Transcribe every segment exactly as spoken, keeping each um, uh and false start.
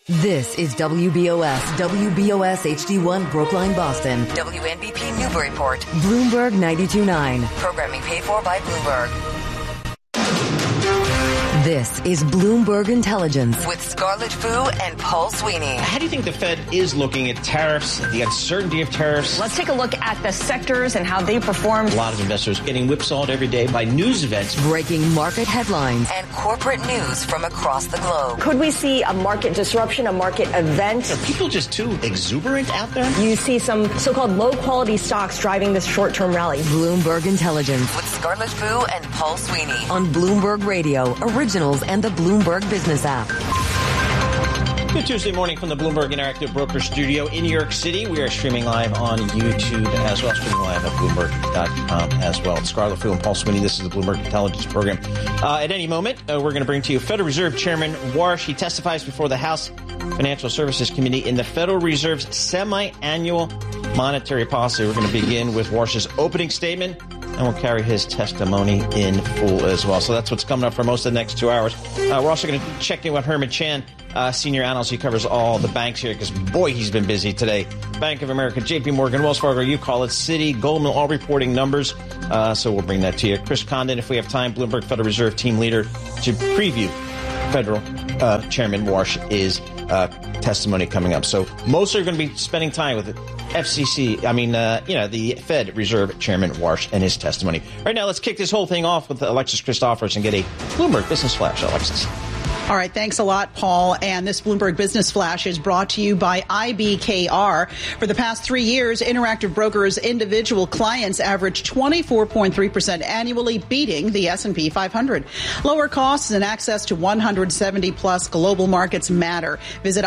This is W B O S, W B O S H D one Brookline, Boston. W N B P Newburyport. Bloomberg ninety-two point nine. Programming paid for by Bloomberg. This is Bloomberg Intelligence with Scarlett Fu and Paul Sweeney. How do you think the Fed is looking at tariffs, the uncertainty of tariffs? Let's take a look at the sectors and how they performed. A lot of investors getting whipsawed every day by news events. Breaking market headlines. And corporate news from across the globe. Could we see a market disruption, a market event? Are people just too exuberant out there? You see some so-called low-quality stocks driving this short-term rally. Bloomberg Intelligence with Scarlett Fu and Paul Sweeney on Bloomberg Radio, Originals and the Bloomberg Business app. Good Tuesday morning from the Bloomberg Interactive Broker Studio in New York City. We are streaming live on YouTube as well, streaming live at Bloomberg dot com as well. It's Scarlett Fu and Paul Sweeney. This is the Bloomberg Intelligence Program. Uh, at any moment, uh, we're going to bring to you Federal Reserve Chairman Warsh. He testifies before the House Financial Services Committee in the Federal Reserve's semi-annual monetary policy. We're going to begin with Warsh's opening statement, and we'll carry his testimony in full as well. So that's what's coming up for most of the next two hours. Uh, we're also going to check in with Herman Chan, uh, senior analyst. He covers all the banks here because, boy, he's been busy today. Bank of America, J P Morgan, Wells Fargo, you call it Citi, Goldman, all reporting numbers. Uh, so we'll bring that to you. Chris Condon, if we have time, Bloomberg Federal Reserve team leader, to preview Federal uh, Chairman Warsh's uh, testimony coming up. So most are going to be spending time with it. F C C, I mean, uh, you know, the Fed Reserve Chairman Warsh and his testimony. Right now, let's kick this whole thing off with Alexis Christoforous and get a Bloomberg Business Flash. Alexis. All right. Thanks a lot, Paul. And this Bloomberg Business Flash is brought to you by I B K R. For the past three years, Interactive Brokers' individual clients averaged twenty-four point three percent annually, beating the S and P five hundred. Lower costs and access to one hundred seventy plus global markets matter. Visit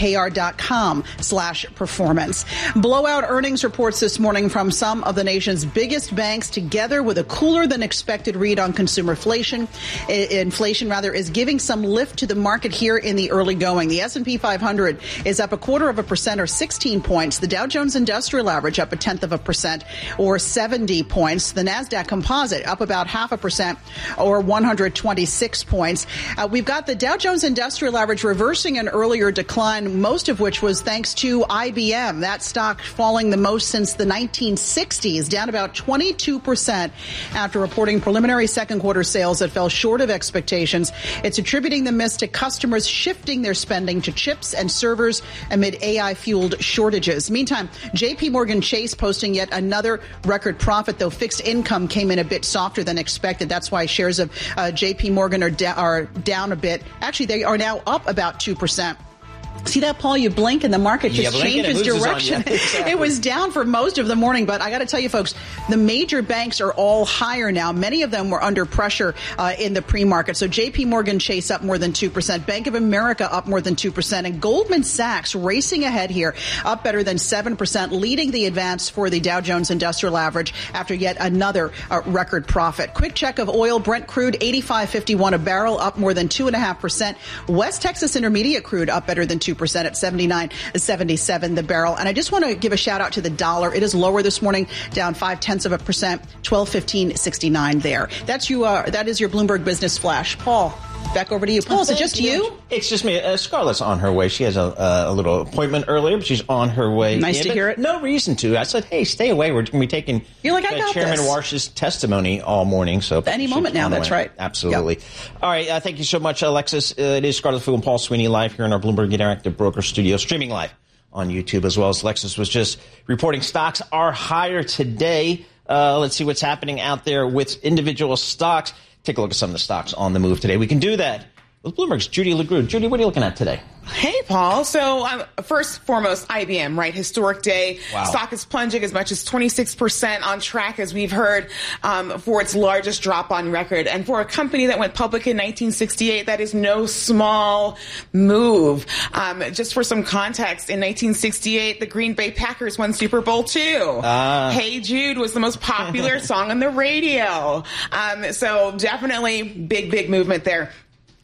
ibkr.com slash performance. Blowout earnings reports this morning from some of the nation's biggest banks, together with a cooler than expected read on consumer inflation. I- inflation, rather, is giving some lift to the market here in the early going. The S and P five hundred is up a quarter of a percent or sixteen points. The Dow Jones Industrial Average up a tenth of a percent or seventy points. The NASDAQ Composite up about half a percent or one hundred twenty-six points. Uh, we've got the Dow Jones Industrial Average reversing an earlier decline, most of which was thanks to I B M. That stock falling the most since the nineteen sixties, down about twenty-two percent after reporting preliminary second quarter sales that fell short of expectations. It's attributing the miss to customers shifting their spending to chips and servers amid A I-fueled shortages. Meantime, J P Morgan Chase posting yet another record profit, though fixed income came in a bit softer than expected. That's why shares of uh, J P Morgan are, da- are down a bit. Actually, they are now up about two percent. See that, Paul? You blink and the market just yeah, changes direction. Exactly. It was down for most of the morning, but I got to tell you, folks, the major banks are all higher now. Many of them were under pressure uh, in the pre-market. So J P Morgan Chase up more than two percent, Bank of America up more than two percent, and Goldman Sachs racing ahead here, up better than seven percent, leading the advance for the Dow Jones Industrial Average after yet another uh, record profit. Quick check of oil. Brent crude eighty-five fifty-one a barrel, up more than two point five percent. West Texas Intermediate crude up better than two percent at seventy-nine seventy-seven the barrel. And I just want to give a shout out to the dollar. It is lower this morning, down five tenths of a percent, twelve fifteen sixty-nine there. That's you. Uh, that is your Bloomberg Business Flash. Paul, back over to you. Paul, oh, is it just you? you? It's just me. Uh, Scarlett's on her way. She has a, uh, a little appointment earlier, but she's on her way. Nice in, to hear it. No reason to. I said, hey, stay away. We're going to be taking You're like, I uh, got Chairman this. Warsh's testimony all morning. So any moment now, that's right. Absolutely. Yep. All right. Uh, thank you so much, Alexis. Uh, it is Scarlett Fu and Paul Sweeney live here in our Bloomberg Interactive Broker Studio, streaming live on YouTube as well as Alexis was just reporting. Stocks are higher today. Uh, let's see what's happening out there with individual stocks. Take a look at some of the stocks on the move today. We can do that with Bloomberg's Judy LeGroux. Judy, what are you looking at today? Hey, Paul. So um, first and foremost, I B M, right? Historic day. Wow. Stock is plunging as much as twenty-six percent, on track, as we've heard, um, for its largest drop on record. And for a company that went public in nineteen sixty-eight, that is no small move. Um, just for some context, in nineteen sixty-eight, the Green Bay Packers won Super Bowl two. Uh. Hey Jude was the most popular song on the radio. Um, so definitely big, big movement there.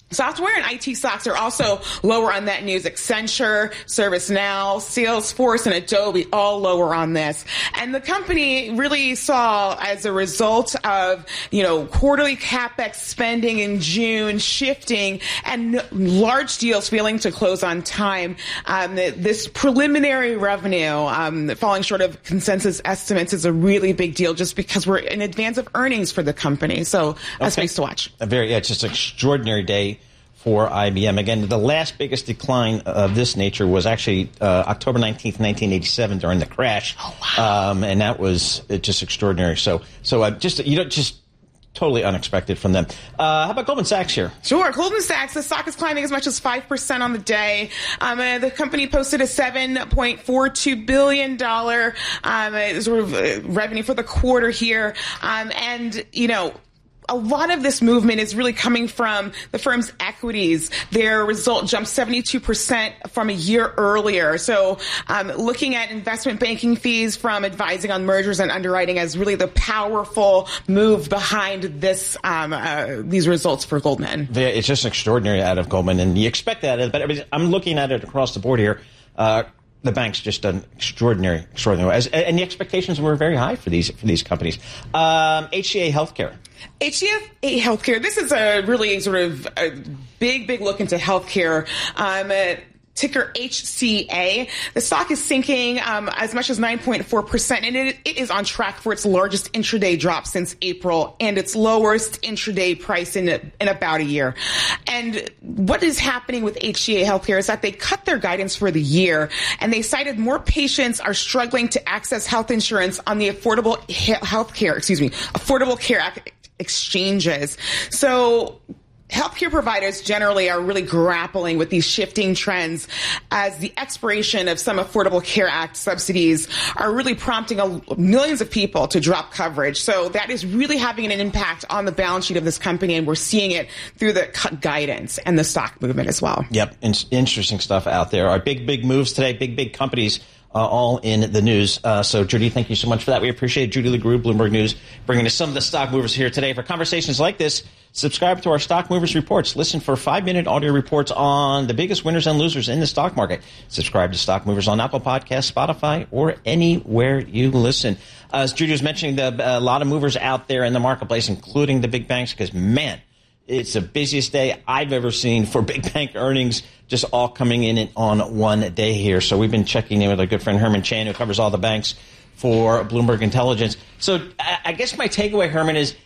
Software and I T stocks are also lower on that news. Accenture, ServiceNow, Salesforce, and Adobe all lower on this. And the company really saw, as a result of, you know, quarterly CapEx spending in June shifting and large deals failing to close on time, um, this preliminary revenue um, falling short of consensus estimates is a really big deal just because we're in advance of earnings for the company. So that's okay. nice to watch. A very, yeah, it's just an extraordinary day for I B M. Again, the last biggest decline of this nature was actually uh, October nineteenth, nineteen eighty-seven, during the crash. Oh, wow. Um, and that was just extraordinary. So, so uh, just, you know, just totally unexpected from them. Uh, how about Goldman Sachs here? Sure. Goldman Sachs, the stock is climbing as much as five percent on the day. Um, uh, the company posted a seven point four two billion dollars um, uh, sort of uh, revenue for the quarter here. Um, and, you know, a lot of this movement is really coming from the firm's equities. Their result jumped seventy-two percent from a year earlier. So um, looking at investment banking fees from advising on mergers and underwriting as really the powerful move behind this um, uh, these results for Goldman. It's just extraordinary out of Goldman, and you expect that. But I'm looking at it across the board here. Uh, The bank's just done extraordinary, extraordinary, as, and the expectations were very high for these for these companies. Um, H C A Healthcare. H C A Healthcare. This is a really sort of a big, big look into healthcare. Um, uh, ticker H C A. The stock is sinking um, as much as nine point four percent, and it, it is on track for its largest intraday drop since April and its lowest intraday price in, in about a year. And what is happening with H C A Healthcare is that they cut their guidance for the year, and they cited more patients are struggling to access health insurance on the Affordable Healthcare, excuse me, Affordable Care Act exchanges. So healthcare providers generally are really grappling with these shifting trends as the expiration of some Affordable Care Act subsidies are really prompting a, millions of people to drop coverage. So that is really having an impact on the balance sheet of this company, and we're seeing it through the cut guidance and the stock movement as well. Yep, in- interesting stuff out there. Our big, big moves today, big, big companies Uh, all in the news. Uh, so, Judy, thank you so much for that. We appreciate Judy LeGroux, Bloomberg News, bringing us some of the stock movers here today. For conversations like this, subscribe to our Stock Movers Reports. Listen for five-minute audio reports on the biggest winners and losers in the stock market. Subscribe to Stock Movers on Apple Podcasts, Spotify, or anywhere you listen. Uh, as Judy was mentioning, the, a lot of movers out there in the marketplace, including the big banks, because, man, it's the busiest day I've ever seen for big bank earnings, just all coming in on one day here. So we've been checking in with our good friend Herman Chan, who covers all the banks for Bloomberg Intelligence. So I guess my takeaway, Herman, is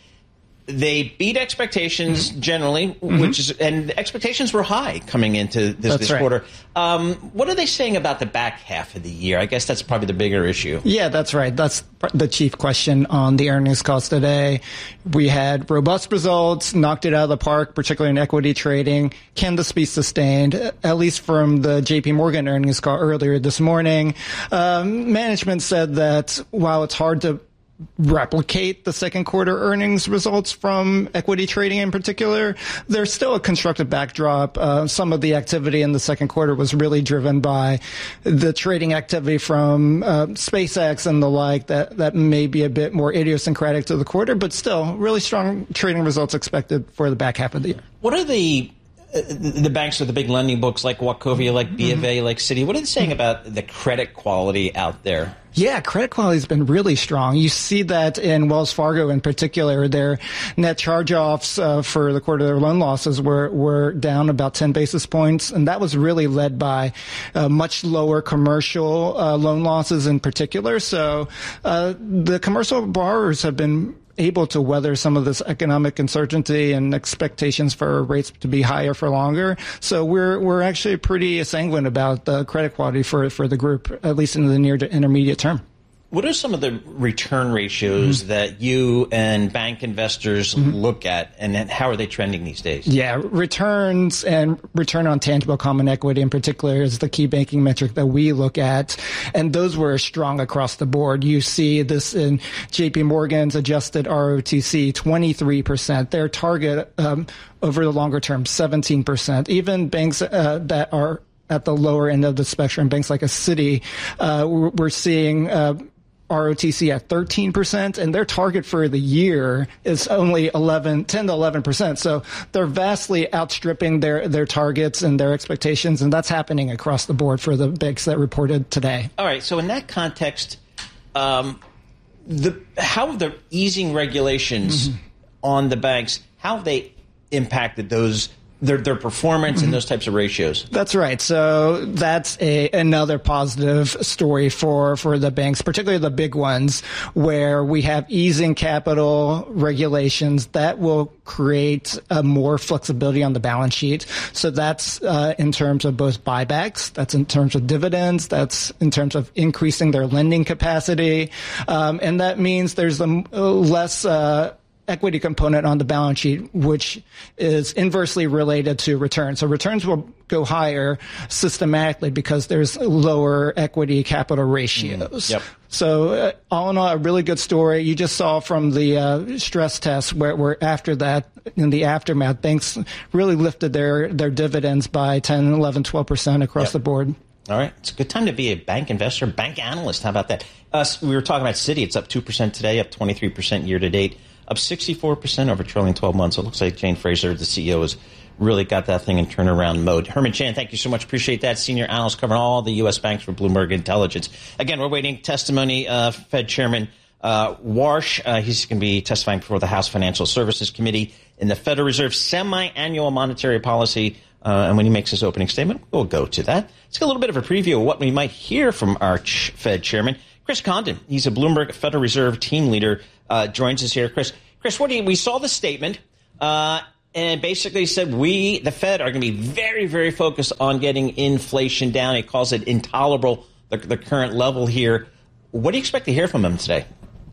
they beat expectations mm-hmm. generally, mm-hmm. which is, and the expectations were high coming into this, this right. quarter. Um, what are they saying about the back half of the year? I guess that's probably the bigger issue. Yeah, that's right. That's the chief question on the earnings calls today. We had robust results, knocked it out of the park, particularly in equity trading. Can this be sustained? At least from the J P Morgan earnings call earlier this morning. Um, management said that while it's hard to replicate the second quarter earnings results from equity trading in particular, there's still a constructive backdrop. Uh, some of the activity in the second quarter was really driven by the trading activity from uh, SpaceX and the like that, that may be a bit more idiosyncratic to the quarter, but still really strong trading results expected for the back half of the year. What are the uh, the banks with the big lending books like Wachovia, like B of A, mm-hmm. like Citi? What are they saying about the credit quality out there? Yeah, credit quality has been really strong. You see that in Wells Fargo in particular. Their net charge-offs uh, for the quarter, their loan losses were, were down about ten basis points. And that was really led by uh, much lower commercial uh, loan losses in particular. So uh, the commercial borrowers have been able to weather some of this economic uncertainty and expectations for rates to be higher for longer. So we're we're actually pretty sanguine about the credit quality for for the group, at least in the near to intermediate term. What are some of the return ratios mm-hmm. that you and bank investors mm-hmm. look at, and then how are they trending these days? Yeah, returns and return on tangible common equity in particular is the key banking metric that we look at, and those were strong across the board. You see this in J P Morgan's adjusted R O T C, twenty-three percent. Their target um, over the longer term, seventeen percent. Even banks uh, that are at the lower end of the spectrum, banks like a Citi, uh, we're seeing uh, R O T C at thirteen percent, and their target for the year is only eleven, ten to eleven percent. So they're vastly outstripping their, their targets and their expectations, and that's happening across the board for the banks that reported today. All right. So in that context, um, the how the easing regulations mm-hmm. on the banks, how have they impacted those their their performance mm-hmm. and those types of ratios? That's right. So that's a another positive story for, for the banks, particularly the big ones, where we have easing capital regulations that will create uh, more flexibility on the balance sheet. So that's uh, in terms of both buybacks, that's in terms of dividends, that's in terms of increasing their lending capacity, um, and that means there's a less uh, equity component on the balance sheet, which is inversely related to returns. So returns will go higher systematically because there's lower equity capital ratios. Mm, yep. So uh, all in all, a really good story. You just saw from the uh, stress test where, where after that, in the aftermath, banks really lifted their, their dividends by ten, eleven, twelve percent across yep. the board. All right. It's a good time to be a bank investor, bank analyst. How about that? Uh, we were talking about Citi. It's up two percent today, up twenty-three percent year to date. Up sixty-four percent over trailing twelve months. So it looks like Jane Fraser, the C E O, has really got that thing in turnaround mode. Herman Chan, thank you so much. Appreciate that. Senior analyst covering all the U S banks for Bloomberg Intelligence. Again, we're waiting testimony. Uh, Fed Chairman uh, Warsh, uh, he's going to be testifying before the House Financial Services Committee in the Federal Reserve semi-annual monetary policy. Uh, and when he makes his opening statement, we'll go to that. Let's get a little bit of a preview of what we might hear from our ch- Fed Chairman. Chris Condon, he's a Bloomberg Federal Reserve team leader, uh, joins us here. Chris, Chris, what do you, we saw the statement, uh, and basically said we, the Fed, are going to be very, very focused on getting inflation down. He calls it intolerable, the, the current level here. What do you expect to hear from him today?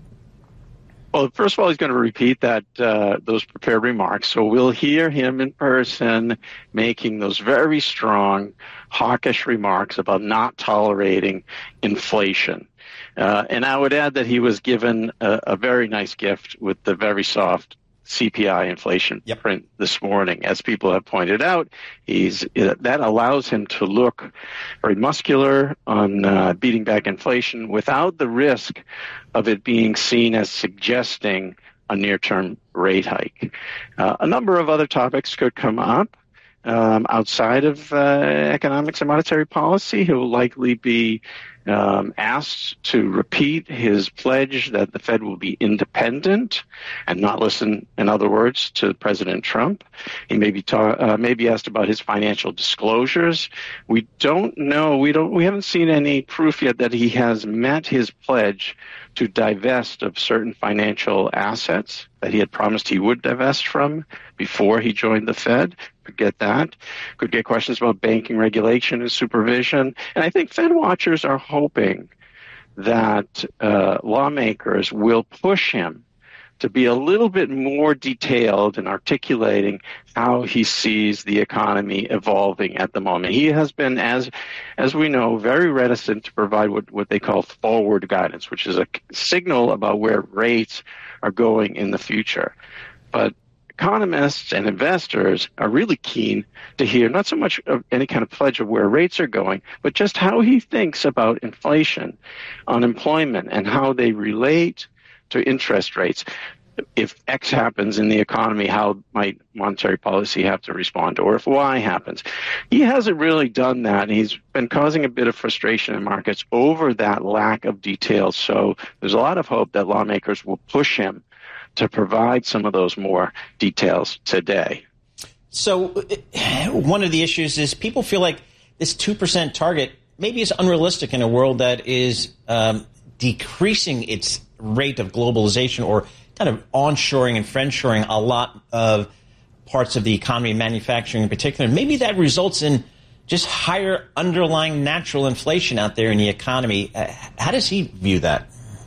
Well, first of all, he's going to repeat that uh, those prepared remarks. So we'll hear him in person making those very strong, hawkish remarks about not tolerating inflation. Uh, and I would add that he was given a, a very nice gift with the very soft C P I inflation yep. print this morning. As people have pointed out, he's that allows him to look very muscular on uh, beating back inflation without the risk of it being seen as suggesting a near-term rate hike. Uh, a number of other topics could come up um, outside of uh, economics and monetary policy. He will likely be Um, asked to repeat his pledge that the Fed will be independent and not listen, in other words, to President Trump. He may be ta- uh, may be asked about his financial disclosures. We don't know. We don't. We haven't seen any proof yet that he has met his pledge to divest of certain financial assets that he had promised he would divest from before he joined the Fed. Could get that. Could get questions about banking regulation and supervision. And I think Fed watchers are hoping that uh, lawmakers will push him to be a little bit more detailed in articulating how he sees the economy evolving at the moment. He has been, as as we know, very reticent to provide what, what they call forward guidance, which is a signal about where rates are going in the future. But economists and investors are really keen to hear not so much of any kind of pledge of where rates are going, but just how he thinks about inflation, unemployment, and how they relate to interest rates. If X happens in the economy, how might monetary policy have to respond? Or if Y happens? He hasn't really done that, and he's been causing a bit of frustration in markets over that lack of detail. So there's a lot of hope that lawmakers will push him to provide some of those more details today. So one of the issues is people feel like this two percent target maybe is unrealistic in a world that is um, decreasing its rate of globalization or kind of onshoring and friendshoring a lot of parts of the economy, manufacturing in particular. Maybe that results in just higher underlying natural inflation out there in the economy. Uh, how does he view that?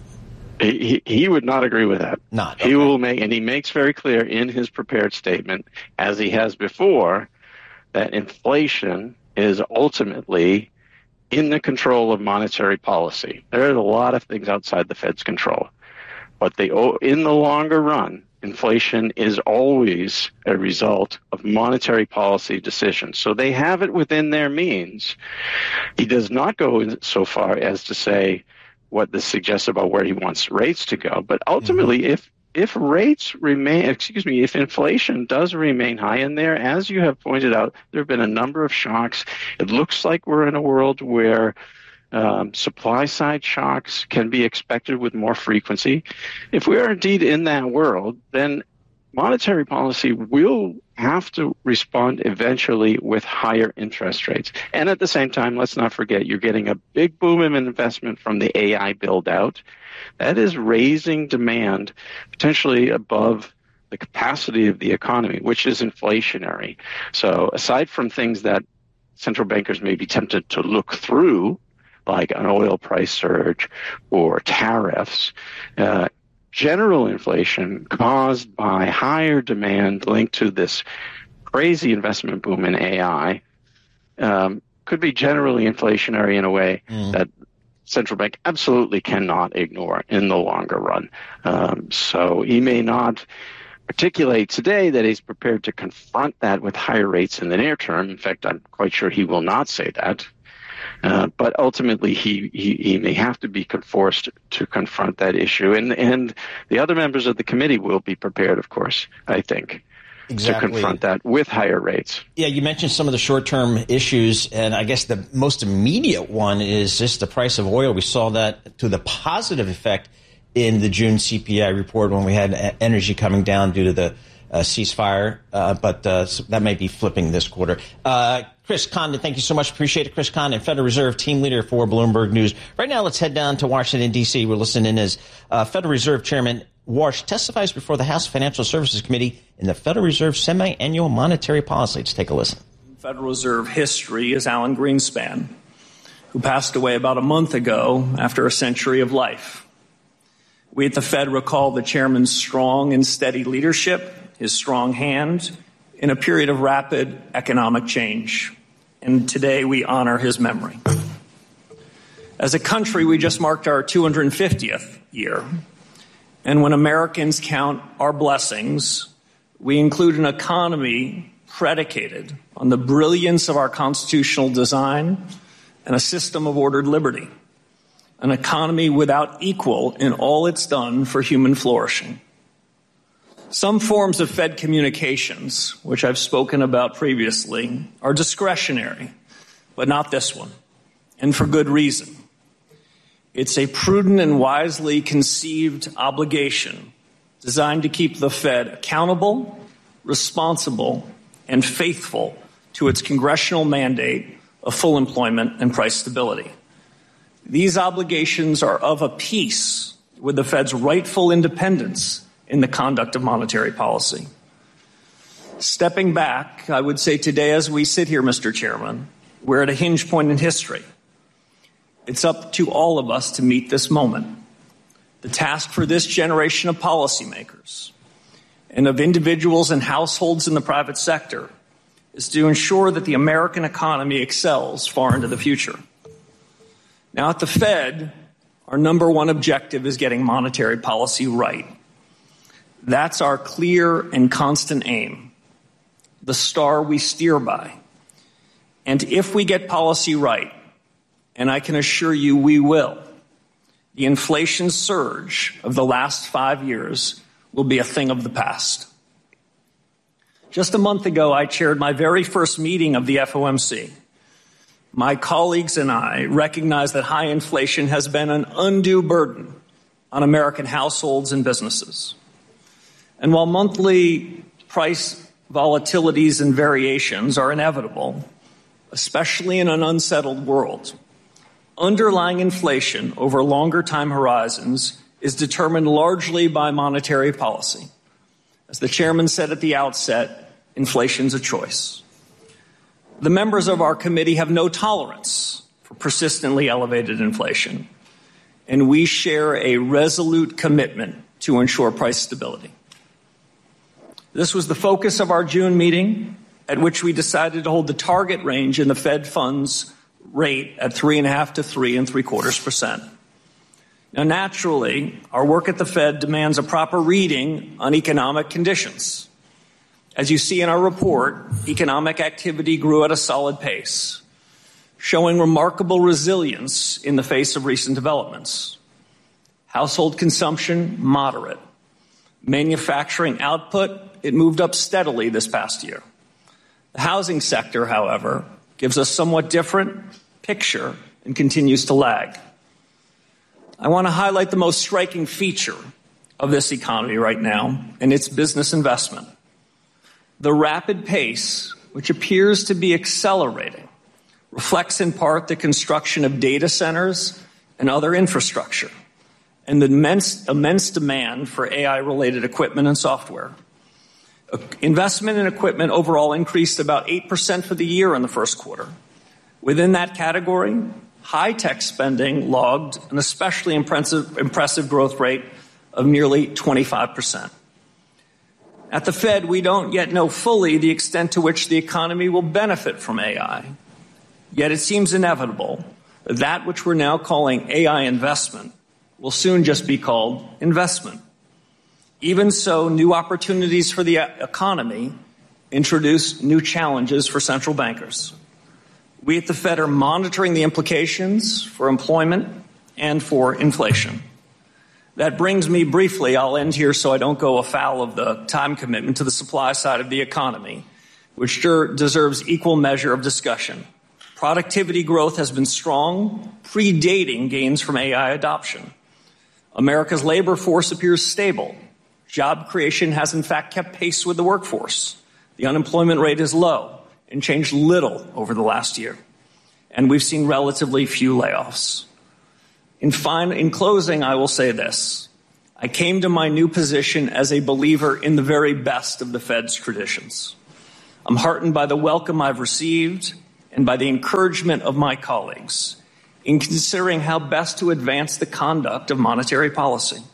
He, he would not agree with that. Not. Okay. He will make, and he makes very clear in his prepared statement, as he has before, that inflation is ultimately in the control of monetary policy. There are a lot of things outside the Fed's control, but they, in the longer run, inflation is always a result of monetary policy decisions. So they have it within their means. He does not go so far as to say what this suggests about where he wants rates to go. But ultimately, mm-hmm. if if rates remain, excuse me, if inflation does remain high in there, as you have pointed out, there have been a number of shocks. It looks like we're in a world where um, supply side shocks can be expected with more frequency. If we are indeed in that world, then monetary policy will have to respond eventually with higher interest rates. And at the same time, let's not forget, you're getting a big boom in investment from the A I build out. That is raising demand potentially above the capacity of the economy, which is inflationary. So aside from things that central bankers may be tempted to look through, like an oil price surge or tariffs, uh, general inflation caused by higher demand linked to this crazy investment boom in A I um, could be generally inflationary in a way mm. that central bank absolutely cannot ignore in the longer run. Um, so he may not articulate today that he's prepared to confront that with higher rates in the near term. In fact, I'm quite sure he will not say that. Uh, but ultimately, he, he, he may have to be forced to confront that issue. And, and the other members of the committee will be prepared, of course, I think, exactly. to confront that with higher rates. Yeah, you mentioned some of the short-term issues, and I guess the most immediate one is just the price of oil. We saw that to the positive effect in the June C P I report when we had energy coming down due to the uh, ceasefire, uh, but uh, so that may be flipping this quarter. Uh, Chris Condon, thank you so much. Appreciate it. Chris Condon, Federal Reserve team leader for Bloomberg News. Right now, let's head down to Washington, D C. We're listening as uh, Federal Reserve Chairman Warsh testifies before the House Financial Services Committee in the Federal Reserve semi-annual monetary policy. Let's take a listen. Federal Reserve history is Alan Greenspan, who passed away about a month ago after a century of life. We at the Fed recall the chairman's strong and steady leadership, his strong hand in a period of rapid economic change. And today we honor his memory. As a country, we just marked our two hundred fiftieth year. And when Americans count our blessings, we include an economy predicated on the brilliance of our constitutional design and a system of ordered liberty. An economy without equal in all it's done for human flourishing. Some forms of Fed communications, which I've spoken about previously, are discretionary, but not this one, and for good reason. It's a prudent and wisely conceived obligation designed to keep the Fed accountable, responsible, and faithful to its congressional mandate of full employment and price stability. These obligations are of a piece with the Fed's rightful independence in the conduct of monetary policy. Stepping back, I would say today as we sit here, Mister Chairman, we're at a hinge point in history. It's up to all of us to meet this moment. The task for this generation of policymakers and of individuals and households in the private sector is to ensure that the American economy excels far into the future. Now, at the Fed, our number one objective is getting monetary policy right. That's our clear and constant aim, the star we steer by. And if we get policy right, and I can assure you we will, the inflation surge of the last five years will be a thing of the past. Just a month ago, I chaired my very first meeting of the F O M C. My colleagues and I recognize that high inflation has been an undue burden on American households and businesses. And while monthly price volatilities and variations are inevitable, especially in an unsettled world, underlying inflation over longer time horizons is determined largely by monetary policy. As the chairman said at the outset, inflation's a choice. The members of our committee have no tolerance for persistently elevated inflation, and we share a resolute commitment to ensure price stability. This was the focus of our June meeting, at which we decided to hold the target range in the Fed funds rate at three and a half to three and three quarters percent. Now, naturally, our work at the Fed demands a proper reading on economic conditions. As you see in our report, economic activity grew at a solid pace, showing remarkable resilience in the face of recent developments. Household consumption, moderate. Manufacturing output, it moved up steadily this past year. The housing sector, however, gives a somewhat different picture and continues to lag. I want to highlight the most striking feature of this economy right now, and it's business investment. The rapid pace, which appears to be accelerating, reflects in part the construction of data centers and other infrastructure, and the immense, immense demand for A I-related equipment and software. Investment in equipment overall increased about eight percent for the year in the first quarter. Within that category, high-tech spending logged an especially impressive, impressive growth rate of nearly twenty-five percent. At the Fed, we don't yet know fully the extent to which the economy will benefit from A I. Yet it seems inevitable that that which we're now calling A I investment will soon just be called investment. Even so, new opportunities for the economy introduce new challenges for central bankers. We at the Fed are monitoring the implications for employment and for inflation. That brings me briefly, I'll end here so I don't go afoul of the time commitment, to the supply side of the economy, which deserves equal measure of discussion. Productivity growth has been strong, predating gains from A I adoption. America's labor force appears stable. Job creation has in fact kept pace with the workforce. The unemployment rate is low and changed little over the last year. And we've seen relatively few layoffs. In, fine, in closing, I will say this. I came to my new position as a believer in the very best of the Fed's traditions. I'm heartened by the welcome I've received and by the encouragement of my colleagues in considering how best to advance the conduct of monetary policy.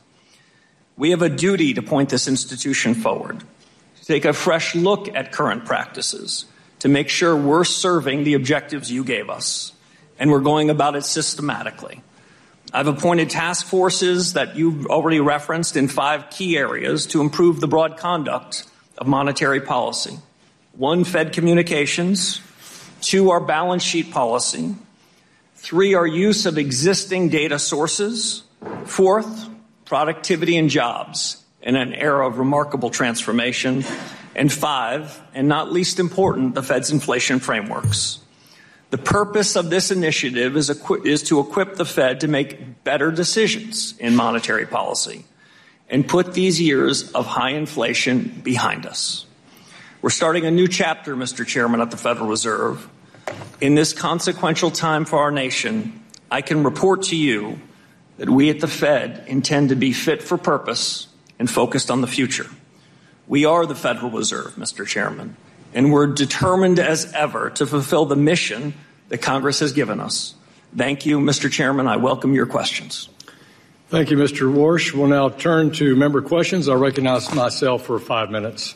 We have a duty to point this institution forward, to take a fresh look at current practices, to make sure we're serving the objectives you gave us, and we're going about it systematically. I've appointed task forces that you've already referenced in five key areas to improve the broad conduct of monetary policy. One, Fed communications. Two, our balance sheet policy. Three, our use of existing data sources. Fourth, productivity and jobs in an era of remarkable transformation. And five, and not least important, the Fed's inflation frameworks. The purpose of this initiative is, equi- is to equip the Fed to make better decisions in monetary policy and put these years of high inflation behind us. We're starting a new chapter, Mister Chairman, at the Federal Reserve. In this consequential time for our nation, I can report to you that we at the Fed intend to be fit for purpose and focused on the future. We are the Federal Reserve, Mister Chairman, and we're determined as ever to fulfill the mission that Congress has given us. Thank you, Mister Chairman. I welcome your questions. Thank you, Mister Warsh. We'll now turn to member questions. I recognize myself for five minutes.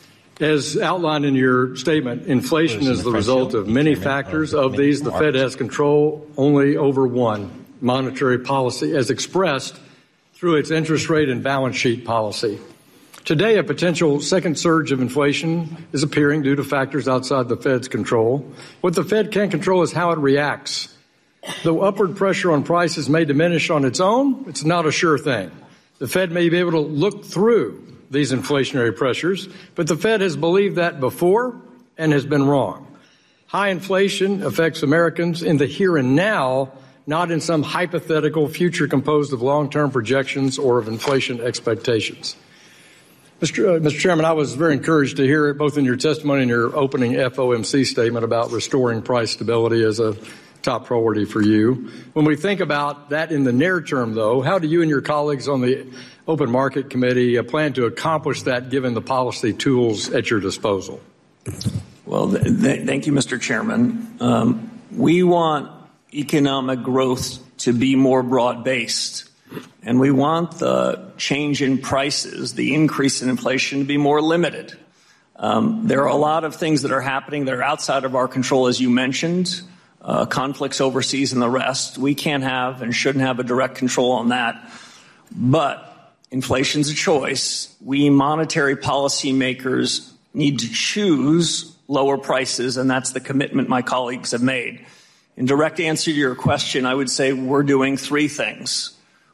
As outlined in your statement, inflation is the result of many factors. Of these, the Fed has control only over one, monetary policy, as expressed through its interest rate and balance sheet policy. Today, a potential second surge of inflation is appearing due to factors outside the Fed's control. What the Fed can control is how it reacts. Though upward pressure on prices may diminish on its own, it's not a sure thing. The Fed may be able to look through these inflationary pressures, but the Fed has believed that before and has been wrong. High inflation affects Americans in the here and now, not in some hypothetical future composed of long-term projections or of inflation expectations. Mister Uh, Mister Chairman, I was very encouraged to hear it both in your testimony and your opening F O M C statement about restoring price stability as a top priority for you. When we think about that in the near term, though, how do you and your colleagues on the Open Market Committee uh, plan to accomplish that given the policy tools at your disposal? Well, th- th- thank you, Mister Chairman. Um, we want economic growth to be more broad-based. And we want the change in prices, the increase in inflation, to be more limited. Um, there are a lot of things that are happening that are outside of our control, as you mentioned, uh, conflicts overseas and the rest. We can't have and shouldn't have a direct control on that. But inflation's a choice. We monetary policymakers need to choose lower prices, and that's the commitment my colleagues have made. In direct answer to your question, I would say we're doing three things.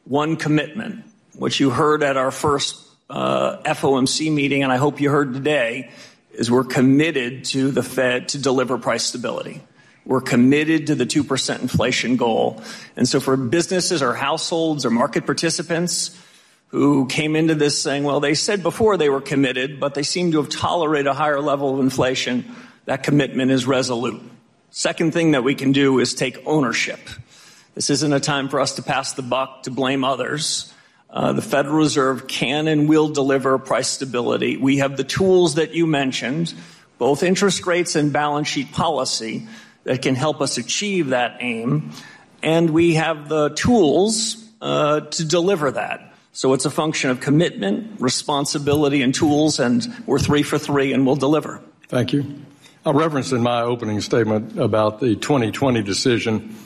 one commitment, which you heard at our first uh, F O M C meeting, and I hope you heard today, is we're committed to the Fed to deliver price stability. We're committed to the two percent inflation goal. And so for businesses or households or market participants who came into this saying, well, they said before they were committed, but they seem to have tolerated a higher level of inflation, that commitment is resolute. Second thing that we can do is take ownership. This isn't a time for us to pass the buck, to blame others. Uh, the Federal Reserve can and will deliver price stability. We have the tools that you mentioned, both interest rates and balance sheet policy, that can help us achieve that aim. And we have the tools uh, to deliver that. So it's a function of commitment, responsibility, and tools, and we're three for three, and we'll deliver. Thank you. I referenced in my opening statement about the twenty twenty decision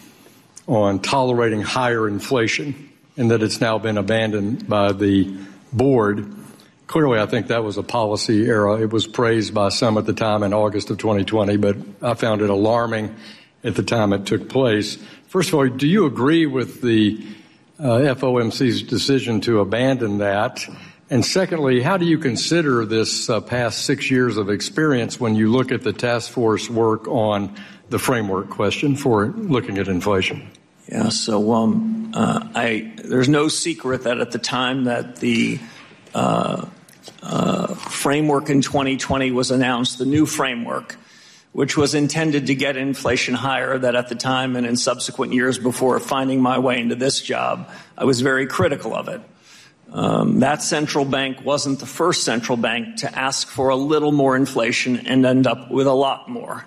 on tolerating higher inflation and that it's now been abandoned by the board. Clearly, I think that was a policy error. It was praised by some at the time in August of twenty twenty, but I found it alarming at the time it took place. First of all, do you agree with the uh, F O M C's decision to abandon that? And secondly, how do you consider this uh, past six years of experience when you look at the task force work on the framework question for looking at inflation? Yeah, so um, uh, I, there's no secret that at the time that the uh, uh, framework in twenty twenty was announced, the new framework, which was intended to get inflation higher, that at the time and in subsequent years before finding my way into this job, I was very critical of it. Um, that central bank wasn't the first central bank to ask for a little more inflation and end up with a lot more.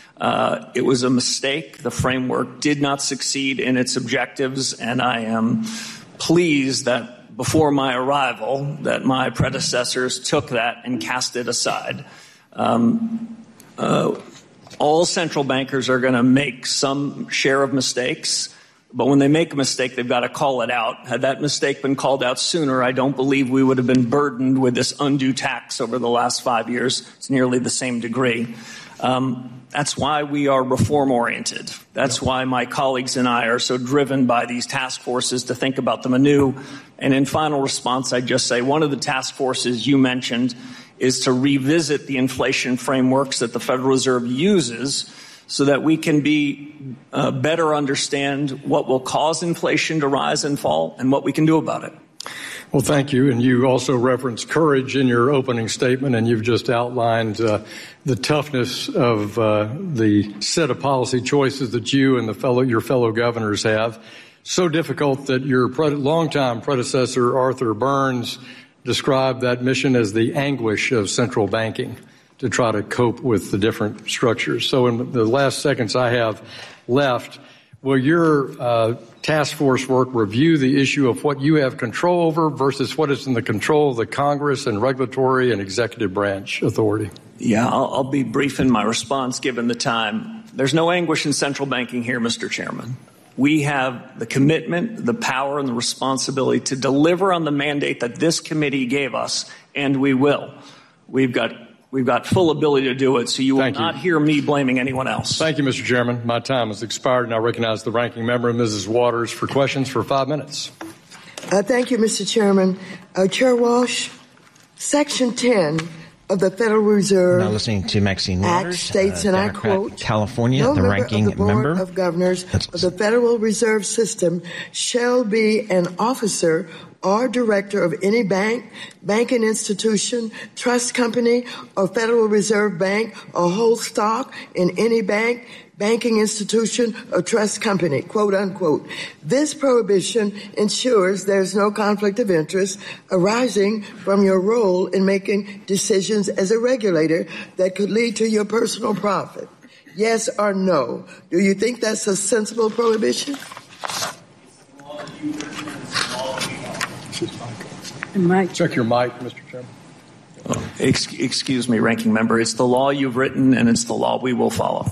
Uh, it was a mistake. The framework did not succeed in its objectives, and I am pleased that before my arrival, that my predecessors took that and cast it aside. Um, uh, all central bankers are going to make some share of mistakes. But when they make a mistake, they've got to call it out. Had that mistake been called out sooner, I don't believe we would have been burdened with this undue tax over the last five years. It's nearly the same degree. Um, that's why we are reform-oriented. That's why my colleagues and I are so driven by these task forces to think about them anew. And in final response, I'd just say one of the task forces you mentioned is to revisit the inflation frameworks that the Federal Reserve uses so that we can be uh, better understand what will cause inflation to rise and fall and what we can do about it. Well, thank you. And you also referenced courage in your opening statement, and you've just outlined uh, the toughness of uh, the set of policy choices that you and the fellow, your fellow governors have. So difficult that your pre- longtime predecessor, Arthur Burns, described that mission as the anguish of central banking, to try to cope with the different structures. So in the last seconds I have left, will your uh, task force work review the issue of what you have control over versus what is in the control of the Congress and regulatory and executive branch authority? Yeah, I'll, I'll be brief in my response given the time. There's no anguish in central banking here, Mister Chairman. We have the commitment, the power, and the responsibility to deliver on the mandate that this committee gave us, and we will. We've got We've got full ability to do it, so you will Thank not you. hear me blaming anyone else. Thank you, Mister Chairman. My time has expired, and I recognize the ranking member, Missus Waters, for questions for five minutes. Uh, thank you, Mister Chairman. Uh, Chair Walsh, Section ten of the Federal Reserve now listening to Maxine Act Waters, states, uh, and I Democrat, quote, California, no the member ranking of the Board member of Governors of the Federal Reserve System shall be an officer or director of any bank, banking institution, trust company, or Federal Reserve Bank, or hold stock in any bank, banking institution, or trust company, quote unquote. This prohibition ensures there's no conflict of interest arising from your role in making decisions as a regulator that could lead to your personal profit. Yes or no? Do you think that's a sensible prohibition? Mike. Check your mic, Mister Chairman. Oh, ex- excuse me, ranking member. It's the law you've written, and it's the law we will follow.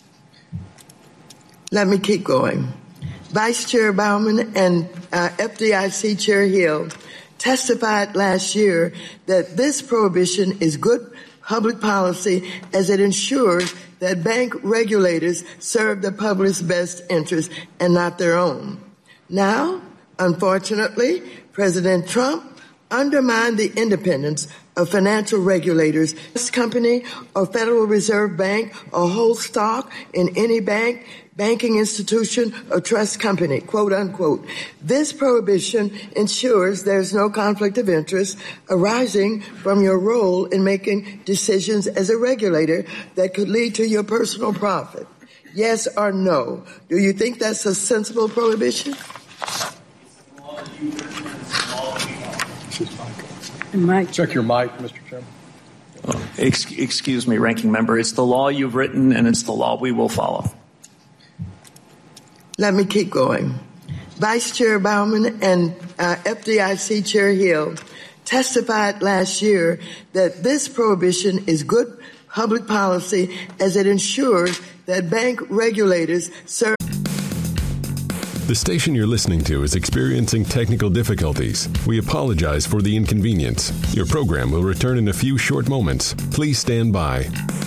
Let me keep going. Vice Chair Baumann and uh, F D I C Chair Hill testified last year that this prohibition is good public policy as it ensures that bank regulators serve the public's best interest and not their own. Now, Unfortunately, President Trump undermined the independence of financial regulators. This company or Federal Reserve Bank or hold stock in any bank, banking institution, or trust company, quote unquote. This prohibition ensures there's no conflict of interest arising from your role in making decisions as a regulator that could lead to your personal profit. Yes or no? Do you think that's a sensible prohibition? Mike. Check your mic, Mister Chairman. Oh, ex- excuse me, Ranking Member. It's the law you've written, and it's the law we will follow. Let me keep going. Vice Chair Baumann and uh, F D I C Chair Hill testified last year that this prohibition is good public policy as it ensures that bank regulators serve. The station you're listening to is experiencing technical difficulties. We apologize for the inconvenience. Your program will return in a few short moments. Please stand by.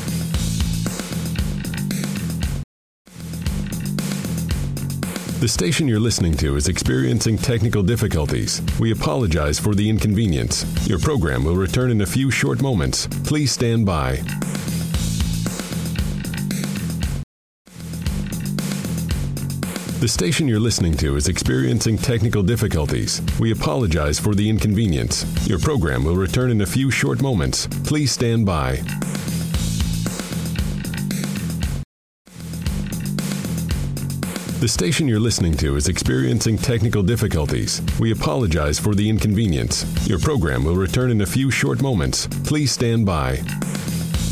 The station you're listening to is experiencing technical difficulties. We apologize for the inconvenience. Your program will return in a few short moments. Please stand by. The station you're listening to is experiencing technical difficulties. We apologize for the inconvenience. Your program will return in a few short moments. Please stand by. The station you're listening to is experiencing technical difficulties. We apologize for the inconvenience. Your program will return in a few short moments. Please stand by.